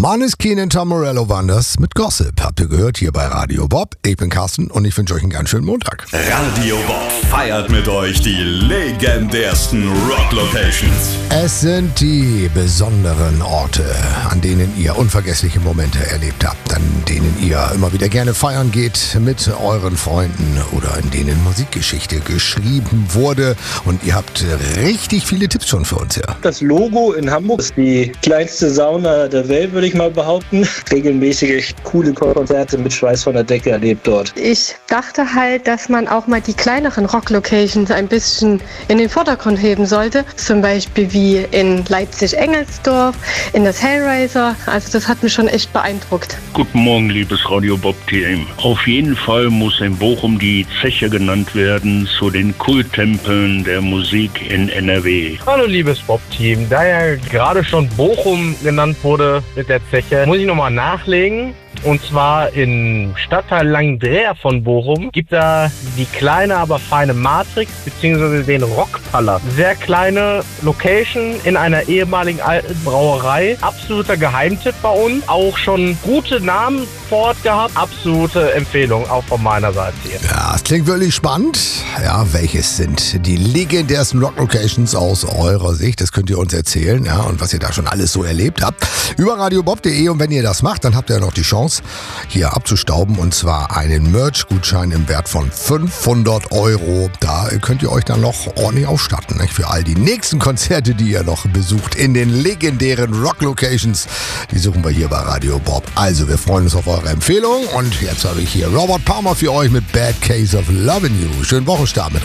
Måneskin und Tom Morello waren das mit Gossip. Habt ihr gehört hier bei Radio Bob? Ich bin Carsten und ich wünsche euch einen ganz schönen Montag. Radio Bob feiert mit euch die legendärsten Rock-Locations. Es sind die besonderen Orte, an denen ihr unvergessliche Momente erlebt habt, an denen ihr immer wieder gerne feiern geht mit euren Freunden oder in denen Musikgeschichte geschrieben wurde. Und ihr habt richtig viele Tipps schon für uns hier. Das Logo in Hamburg ist die kleinste Sauna der Welt, würde ich mal behaupten. Regelmäßige coole Konzerte mit Schweiß von der Decke erlebt dort. Ich dachte halt, dass man auch mal die kleineren Rock-Locations ein bisschen in den Vordergrund heben sollte. Zum Beispiel wie in Leipzig-Engelsdorf, in das Hellraiser. Also das hat mich schon echt beeindruckt. Guten Morgen, liebes Radio Bob-Team. Auf jeden Fall muss in Bochum die Zeche genannt werden zu den Kulttempeln der Musik in NRW. Hallo, liebes Bob-Team. Da ja gerade schon Bochum genannt wurde mit der Zeche, muss ich nochmal nachlegen. Und zwar im Stadtteil Langdreher von Bochum gibt da die kleine, aber feine Matrix bzw. den Rockpalast. Sehr kleine Location in einer ehemaligen alten Brauerei. Absoluter Geheimtipp bei uns. Auch schon gute Namen vor Ort gehabt. Absolute Empfehlung auch von meiner Seite hier. Ja, es klingt wirklich spannend. Ja, welches sind die legendärsten Rock-Locations aus eurer Sicht? Das könnt ihr uns erzählen, ja, und was ihr da schon alles so erlebt habt. Über radiobob.de, und wenn ihr das macht, dann habt ihr noch die Chance, hier abzustauben, und zwar einen Merch-Gutschein im Wert von 500 €. Da könnt ihr euch dann noch ordentlich ausstatten, nicht? Für all die nächsten Konzerte, die ihr noch besucht in den legendären Rock-Locations. Die suchen wir hier bei Radio Bob. Also, wir freuen uns auf eure Empfehlung, und jetzt habe ich hier Robert Palmer für euch mit Bad Case of Lovin' You. Schönen Wochenstart mit